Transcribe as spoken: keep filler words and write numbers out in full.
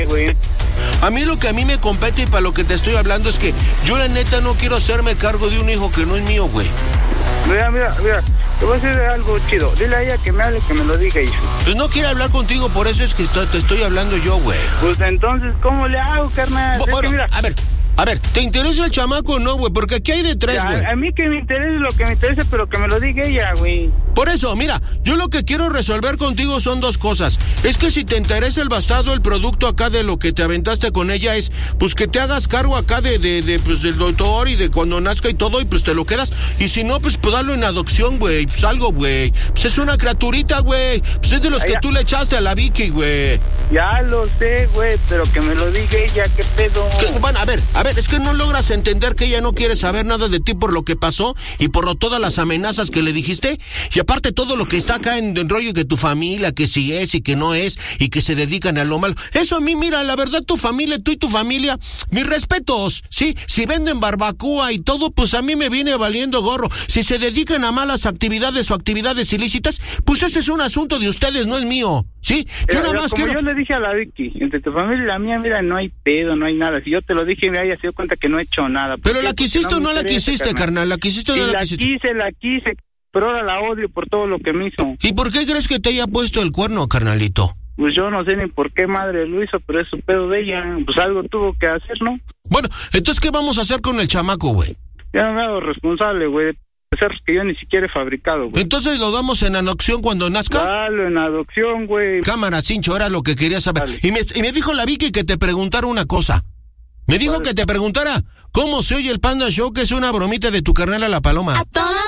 qué, güey? A mí lo que a mí me compete y para lo que te estoy hablando es que yo la neta no quiero hacerme cargo de un hijo que no es mío, güey. Mira, mira, mira, te voy a decir algo chido. Dile a ella que me hable, que me lo diga, hijo. Pues no quiere hablar contigo, por eso es que estoy, te estoy hablando yo, güey. Pues entonces, ¿cómo le hago, carnal? Bueno, Es que mira, a ver, a ver, ¿te interesa el chamaco o no, güey? Porque aquí hay de tres, a, güey. a mí que me interese lo que me interese, pero que me lo diga ella, güey. Por eso, mira, yo lo que quiero resolver contigo son dos cosas. Es que si te interesa el bastardo, el producto acá de lo que te aventaste con ella es, pues que te hagas cargo acá de, de, de pues del doctor y de cuando nazca y todo y pues te lo quedas. Y si no, pues, pues darlo en adopción, güey, pues algo, güey. Pues es una criaturita, güey. Pues es de los Ay, que ya. tú le echaste a la Vicky, güey. Ya lo sé, güey, pero que me lo diga ella, qué pedo. Que- Bueno, a ver, a ver, es que no logras entender que ella no quiere saber nada de ti por lo que pasó y por lo- todas las amenazas que le dijiste. Y aparte todo lo que está acá en, en rollo que tu familia, que sí es y que no es, y que se dedican a lo malo. Eso a mí, mira, la verdad, tu familia, tú y tu familia, mis respetos, ¿sí? Si venden barbacoa y todo, pues a mí me viene valiendo gorro. Si se dedican a malas actividades o actividades ilícitas, pues ese es un asunto de ustedes, no es mío, ¿sí? Yo Mira, nada mira, más como quiero... yo le dije a la Vicky, entre tu familia y la mía, mira, no hay pedo, no hay nada. Si yo te lo dije, mira, ella se dio cuenta que no he hecho nada. ¿Por Pero qué? la Porque quisiste o me no la interesa, quisiste, carnal, la quisiste o Y no la la quisiste. quise, la quise, pero ahora la odio por todo lo que me hizo. ¿Y por qué crees que te haya puesto el cuerno, carnalito? Pues yo no sé ni por qué madre lo hizo, pero es su pedo de ella. Pues algo tuvo que hacer, ¿no? Bueno, entonces, ¿qué vamos a hacer con el chamaco, güey? Ya no me hago responsable, güey, de cerros que yo ni siquiera he fabricado, güey. Entonces lo damos en adopción cuando nazca. Dale, en adopción, güey. Cámara, Cincho, era lo que quería saber. Dale. Y me, y me dijo la Vicky que te preguntara una cosa. Me dijo ¿Cuál? que te preguntara cómo se oye el Panda Show, que es una bromita de tu carnal a la paloma. A toda